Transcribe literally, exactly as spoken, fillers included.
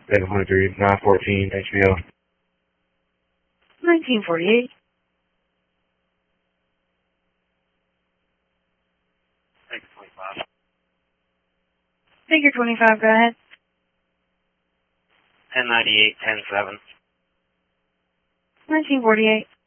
seven twenty-three, nine fourteen, H B O. nineteen forty-eight. Figure twenty-five. Figure twenty-five, go ahead. ten ninety-eight, ten seven. nineteen forty-eight.